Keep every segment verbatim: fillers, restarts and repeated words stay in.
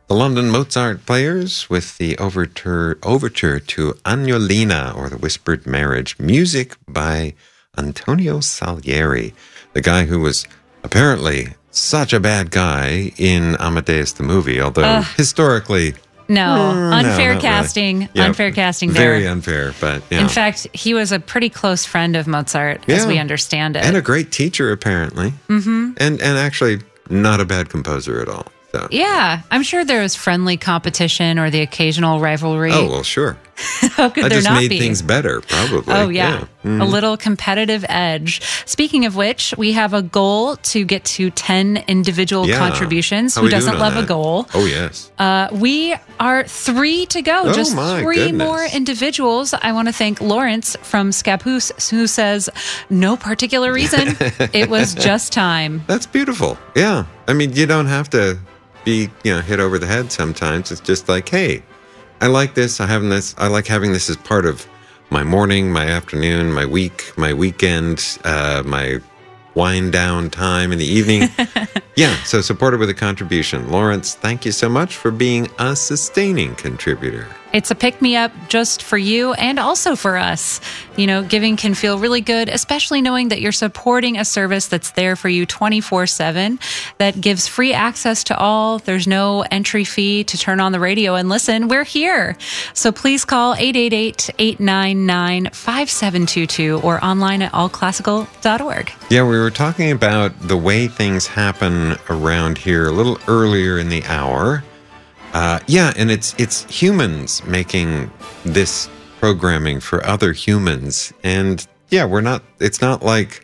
The London Mozart Players with the overture, overture to Agnolina, or The Whispered Marriage, music by Antonio Salieri, the guy who was apparently such a bad guy in Amadeus the movie, although uh, historically... No, uh, unfair no, casting, really. yeah, unfair casting there. Very unfair, but... Yeah. In fact, he was a pretty close friend of Mozart, yeah. as we understand it. And a great teacher, apparently. Mm-hmm. And, and actually not a bad composer at all. So. Yeah, I'm sure there was friendly competition or the occasional rivalry. Oh, well, sure. How could I there just not made be? things better, probably. Oh, yeah. yeah. Mm-hmm. A little competitive edge. Speaking of which, we have a goal to get to ten individual yeah. contributions. How Who we doesn't doing on love that? a goal? Oh, yes. Uh, we are three to go. Oh, Just my three goodness. more individuals. I want to thank Lawrence from Scappoose, who says, no particular reason. It was just time. That's beautiful. Yeah. I mean, you don't have to be, you know, hit over the head sometimes. It's just like, hey, I like this. I have this. I like having this as part of my morning, my afternoon, my week, my weekend, uh, my wind down time in the evening. Yeah, so support it with a contribution. Lawrence, thank you so much for being a sustaining contributor. It's a pick-me-up just for you and also for us. You know, giving can feel really good, especially knowing that you're supporting a service that's there for you twenty-four seven, that gives free access to all. There's no entry fee to turn on the radio and listen. We're here. So please call eight eight eight, eight nine nine, five seven two two or online at all classical dot org. Yeah, we were talking about the way things happen around here a little earlier in the hour. Uh, yeah, and it's it's humans making this programming for other humans. And yeah, we're not, it's not like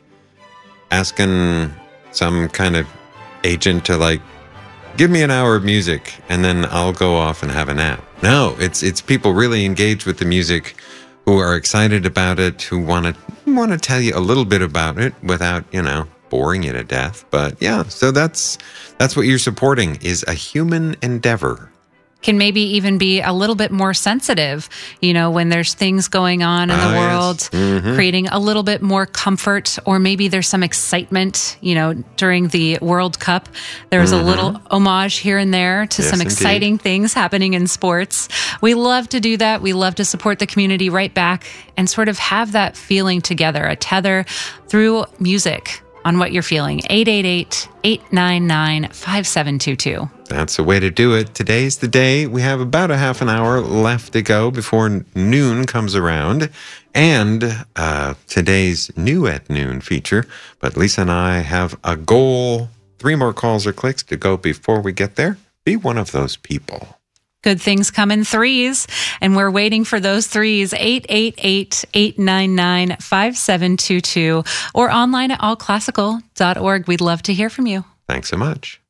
asking some kind of agent to like, give me an hour of music and then I'll go off and have a nap. No, it's it's people really engaged with the music, who are excited about it, who want to want to tell you a little bit about it without, you know, boring you to death. But yeah, so that's that's what you're supporting, is a human endeavor. Can maybe even be a little bit more sensitive, you know, when there's things going on in the Ah, world, yes. Mm-hmm. creating a little bit more comfort, or maybe there's some excitement, you know, during the World Cup. There's Mm-hmm. a little homage here and there to Yes, some indeed. exciting things happening in sports. We love to do that. We love to support the community right back and sort of have that feeling together, a tether through music on what you're feeling. eight eight eight, eight nine nine, five seven two two. That's the way to do it. Today's the day. We have about a half an hour left to go before noon comes around. And uh, today's New at Noon feature. But Lisa and I have a goal. Three more calls or clicks to go before we get there. Be one of those people. Good things come in threes, and we're waiting for those threes. eight eight eight, eight nine nine, five seven two two or online at all classical dot org. We'd love to hear from you. Thanks so much.